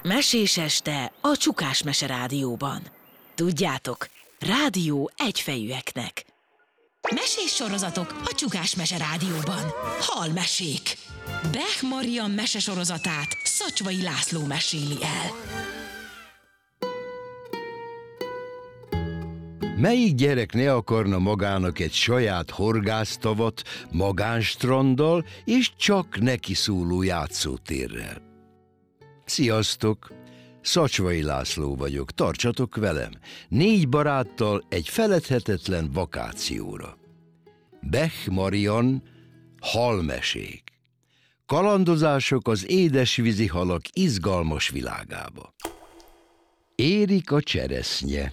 Mesés este a Csukás Mese Rádióban. Tudjátok, rádió egyfejűeknek. Mesés sorozatok a Csukás Mese Rádióban. Halmesék. Bech Marian mesesorozatát Szacsvai László meséli el. Melyik gyerek ne akarna magának egy saját horgásztavat, magánstranddal és csak neki szóló játszótérrel? Sziasztok! Szacsvai László vagyok, tartsatok velem, 4 baráttal egy feledhetetlen vakációra. Bech Marian, halmesék. Kalandozások az édesvízi halak izgalmas világába. Érik a cseresznye.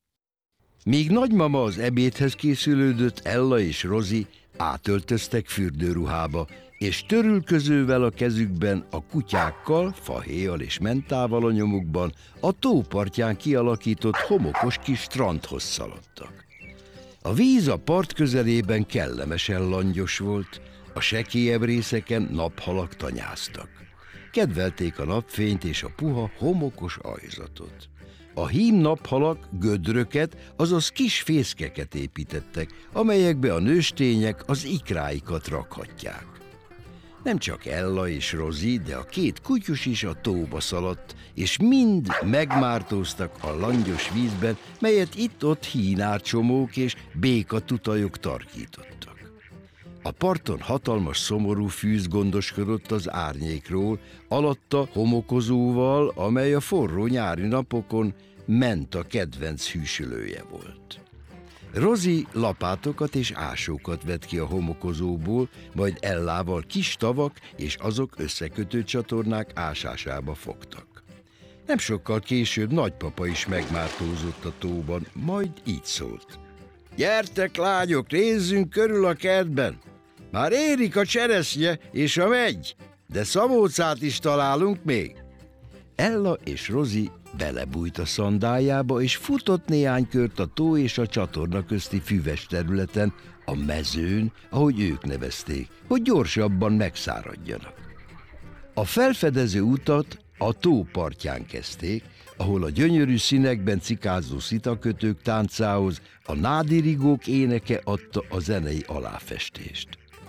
Míg nagymama az ebédhez készülődött, Ella és Rozi átöltöztek fürdőruhába, és törülközővel a kezükben, a kutyákkal, fahéjjal és mentával a nyomukban a tópartján kialakított homokos kis strandhoz szaladtak. A víz a part közelében kellemesen langyos volt, a sekélyebb részeken naphalak tanyáztak. Kedvelték a napfényt és a puha, homokos ajzatot. A hím naphalak gödröket, azaz kis fészkeket építettek, amelyekbe a nőstények az ikráikat rakhatják. Nem csak Ella és Rozi, de a 2 kutyus is a tóba szaladt, és mind megmártóztak a langyos vízben, melyet itt-ott hínárcsomók és békatutajok tarkítottak. A parton hatalmas szomorú fűz gondoskodott az árnyékról, alatta homokozóval, amely a forró nyári napokon Menta kedvenc hűsülője volt. Rozi lapátokat és ásókat vett ki a homokozóból, majd Ellával kis tavak és azok összekötő csatornák ásásába fogtak. Nem sokkal később nagypapa is megmártózott a tóban, majd így szólt. Gyertek, lányok, nézzünk körül a kertben! Már érik a cseresznye és a megy, de szamócát is találunk még. Ella és Rozi belebújt a szandájába, és futott néhány kört a tó és a csatorna közti füves területen, a mezőn, ahogy ők nevezték, hogy gyorsabban megszáradjanak. A felfedező utat a tó partján kezdték, ahol a gyönyörű színekben cikázó szitakötők táncához a nádirigók éneke adta a zenei aláfestést.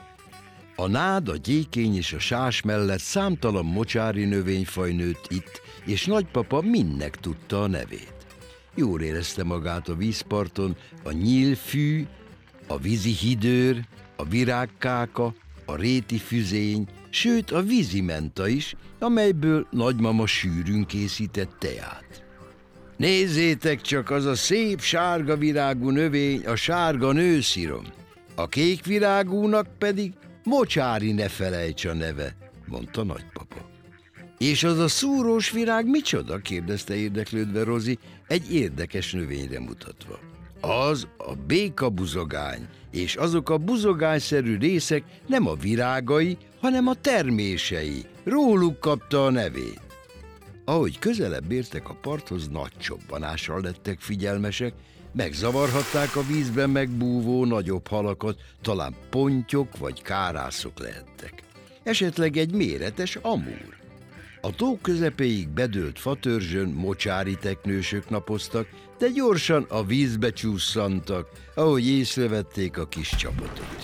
A nád, a gyékény és a sás mellett számtalan mocsári növényfaj nőtt itt, és nagypapa mindnek tudta a nevét. Jól érezte magát a vízparton a nyílfű, a vízi hidőr, a virágkáka, a réti füzény, sőt a vízimenta is, amelyből nagymama sűrűn készített teát. Nézzétek csak, az a szép sárga virágú növény, a sárga nőszirom. A kék virágúnak pedig mocsári ne felejts a neve, mondta nagypapa. És az a szúrós virág micsoda? Kérdezte érdeklődve Rozi, egy érdekes növényre mutatva. Az a békabuzogány, és azok a buzogányszerű részek nem a virágai, hanem a termései. Róluk kapta a nevét. Ahogy közelebb értek a parthoz, nagy csobbanással lettek figyelmesek, megzavarhatták a vízben megbúvó nagyobb halakat, talán pontyok vagy kárászok lehettek. Esetleg egy méretes amúr. A tó közepéig bedőlt fatörzsön mocsári teknősök napoztak, de gyorsan a vízbe csúszantak, ahogy észrevették a kis csapatot.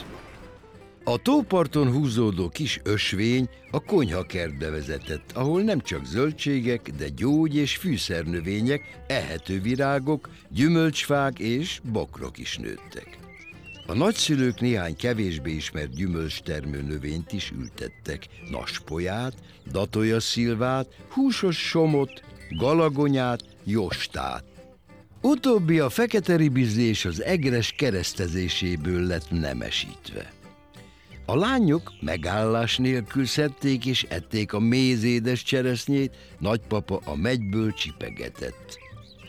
A tóparton húzódó kis ösvény a konyhakertbe vezetett, ahol nem csak zöldségek, de gyógy- és fűszernövények, ehető virágok, gyümölcsfák és bokrok is nőttek. A nagyszülők néhány kevésbé ismert gyümölcstermő növényt is ültettek, naspolyát, datolyaszilvát, húsos somot, galagonyát, jostát. Utóbbi a fekete ribizli és az egres keresztezéséből lett nemesítve. A lányok megállás nélkül szedték és ették a mézédes cseresznyét, nagypapa a megyből csipegetett.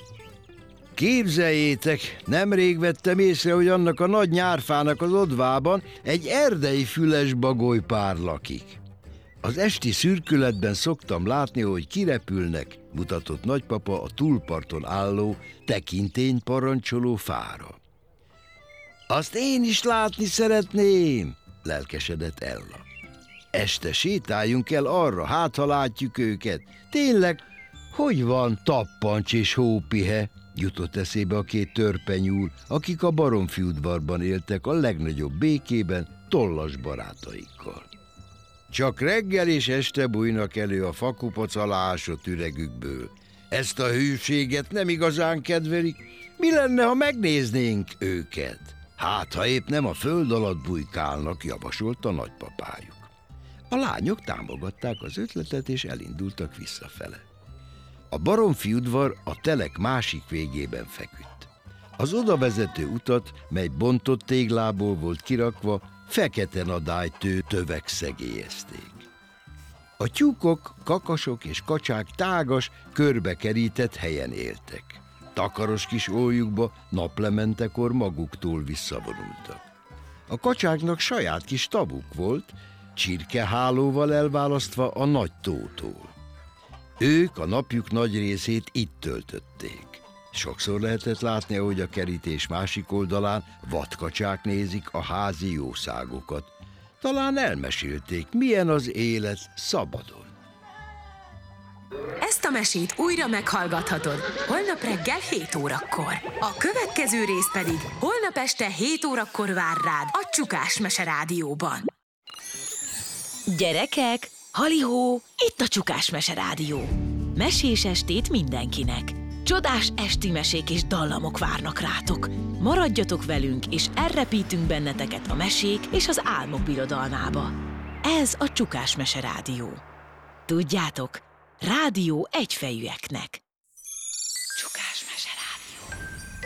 Képzeljétek, nemrég vettem észre, hogy annak a nagy nyárfának az odvában egy erdei fülesbagoly pár lakik. Az esti szürkületben szoktam látni, hogy kirepülnek, mutatott nagypapa a túlparton álló, tekintényt parancsoló fára. Azt én is látni szeretném, lelkesedett Ella. Este sétáljunk el arra, hát ha látjuk őket. Tényleg, Hogy van Tappancs és Hópihe? Jutott eszébe a két törpenyúr, akik a baromfiudvarban éltek a legnagyobb békében, tollas barátaikkal. Csak reggel és este bújnak elő a fakupac alá ásott üregükből. Ezt a hűséget nem igazán kedvelik. Mi lenne, ha megnéznénk őket? Hát, ha épp nem a föld alatt bujkálnak, javasolta nagypapájuk. A lányok támogatták az ötletet, és elindultak visszafele. A baromfiudvar a telek másik végében feküdt. Az odavezető utat, mely bontott téglából volt kirakva, fekete nadálytő tövek szegélyezték. A tyúkok, kakasok és kacsák tágas, körbekerített helyen éltek. Takaros kis ójukba naplementekor maguktól visszavonultak. A kacsáknak saját kis tavuk volt, csirkehálóval elválasztva a nagy tótól. Ők a napjuk nagy részét itt töltötték. Sokszor lehetett látni, ahogy a kerítés másik oldalán vadkacsák nézik a házi jószágokat. Talán elmesélték, milyen az élet szabadon. Ezt a mesét újra meghallgathatod holnap reggel 7 órakor. A következő rész pedig holnap este 7 órakor vár rád a Csukás Mese Rádióban. Gyerekek, halihó, itt a Csukás Mese Rádió. Mesés estét mindenkinek. Csodás esti mesék és dallamok várnak rátok. Maradjatok velünk, és elrepítünk benneteket a mesék és az álmok birodalmába. Ez a Csukás Mese Rádió. Tudjátok, rádió egyfejűeknek. Csukás Mese Rádió.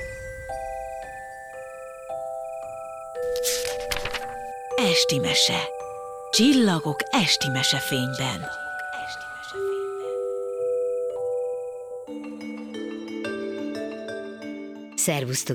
Esti mese. Csillagok esti mesefényben. Szervusztok,